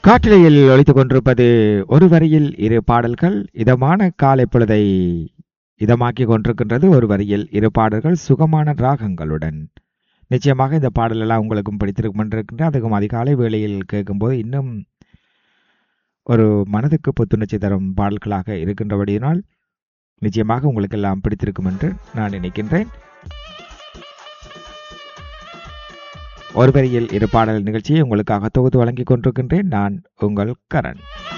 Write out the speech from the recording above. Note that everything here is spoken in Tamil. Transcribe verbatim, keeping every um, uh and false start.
காற்றலையில் ஒலித்துக் கொண்டிருப்பது ஒரு வரியில் இரு பாடல்கள். இதமான காலை பொழுதை இதமாக்கி கொண்டிருக்கின்றது. ஒரு வரியில் இரு பாடல்கள் சுகமான ராகங்களுடன். நிச்சயமாக இந்த பாடலெல்லாம் உங்களுக்கும் பிடித்திருக்கும் என்றிருக்கின்ற அதுக்கும் அதிகாலை வேளையில் கேட்கும்போது இன்னும் ஒரு மனதுக்கு புத்துணர்ச்சி தரும் பாடல்களாக இருக்கின்றபடியினால் நிச்சயமாக உங்களுக்கு எல்லாம் பிடித்திருக்கும் என்று நான் நினைக்கின்றேன். ஒரு வரியில் இரு பாடல் நிகழ்ச்சியை உங்களுக்காக தொகுத்து வழங்கிக் கொண்டிருக்கின்றேன். நான் உங்கள் கரண்.